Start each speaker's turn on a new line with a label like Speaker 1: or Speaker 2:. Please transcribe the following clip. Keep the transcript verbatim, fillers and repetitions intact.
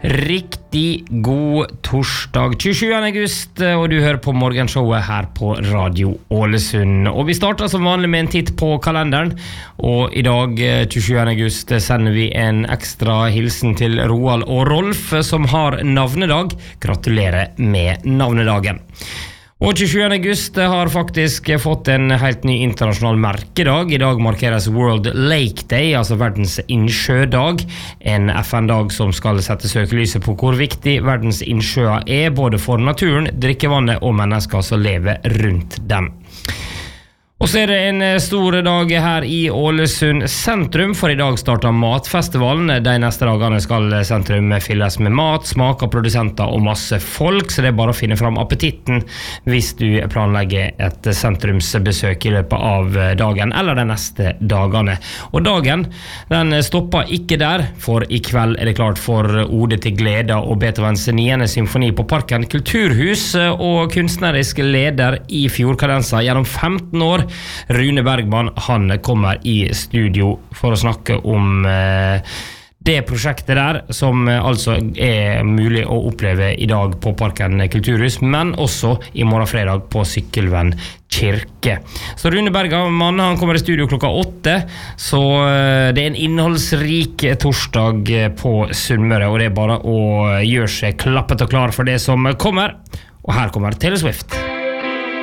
Speaker 1: Riktig god torsdag tjuesjuende august, og du hører på morgenshowet her på Radio Ålesund. Og vi starter som vanlig med en titt på kalenderen, og i dag tjuesjuende august sender vi en ekstra hilsen til Roald og Rolf som har navnedag. Gratulerer med navnedagen. Og tjuesjuende august har faktisk fått en helt ny internasjonal merkedag. I dag markeres World Lake Day, altså verdens innsjødag. En F N-dag som skal sette søkelyset på hvor viktig verdens innsjøer er, både for naturen, drikkevannet og mennesker som lever rundt dem. Og så er det en stor dag her i Ålesund sentrum, for i dag starter matfestivalen. De neste dagene skal sentrum fylles med mat, smaker, produsenter og masse folk, så det er bare å finne fram appetitten hvis du planlegger et sentrumsbesøk i løpet av dagen, eller de neste dagene. Og dagen, den stopper ikke der, for i kveld er det klart for Ode til glede og Beethovens niende symfoni på Parken Kulturhus, og kunstnerisk leder i Fjordkadensa gjennom femten år, Rune Bergman, han kommer i studio for å snakke om eh, det prosjektet der, som eh, altså er mulig å oppleve i dag på Parken Kulturhus, men også i morgen fredag på Sykkelvenn kirke. Så Rune Bergman, han kommer i studio klokka åtte, så eh, det er en innholdsrik torsdag på Sunnmøre, og det er bare å gjøre seg klappet og klar for det som kommer. Og her kommer Taylor Swift.